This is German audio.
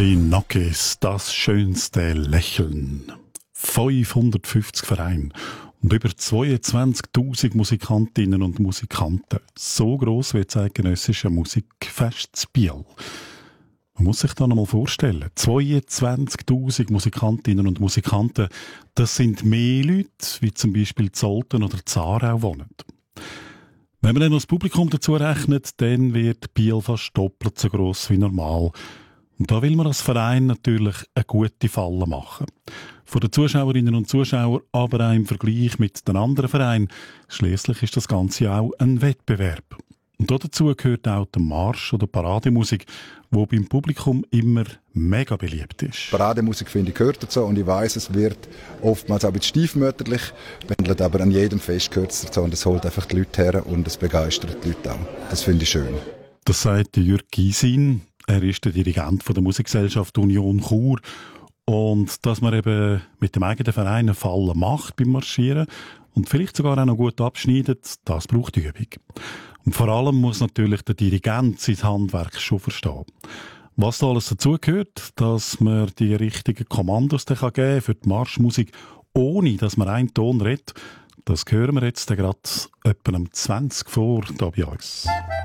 Finokis, das schönste Lächeln. 550 Vereine und über 22'000 Musikantinnen und Musikanten. So gross wie das eidgenössische Musikfest in Biel. Man muss sich das noch mal vorstellen. 22'000 Musikantinnen und Musikanten, das sind mehr Leute, wie zum Beispiel in Olten oder in Aarau wohnen. Wenn man dann noch das Publikum dazu rechnet, dann wird Biel fast doppelt so gross wie normal. Und da will man als Verein natürlich eine gute Falle machen. Von den Zuschauerinnen und Zuschauern, aber auch im Vergleich mit den anderen Vereinen. Schliesslich ist das Ganze auch ein Wettbewerb. Und dazu gehört auch der Marsch oder Parademusik, die beim Publikum immer mega beliebt ist. Parademusik, finde ich, gehört dazu und ich weiss, es wird oftmals auch ein bisschen stiefmütterlich behandelt, aber an jedem Fest gehört es dazu und es holt einfach die Leute her und es begeistert die Leute auch. Das finde ich schön. Das sagt Jürg Gysin. Er ist der Dirigent von der Musikgesellschaft Union Chur. Und dass man eben mit dem eigenen Verein eine Falle macht beim Marschieren und vielleicht sogar auch noch gut abschneidet, das braucht Übung. Und vor allem muss natürlich der Dirigent sein Handwerk schon verstehen. Was da alles dazugehört, dass man die richtigen Kommandos geben kann für die Marschmusik, ohne dass man einen Ton redet, das hören wir jetzt gerade etwa um 20 vor hier bei uns.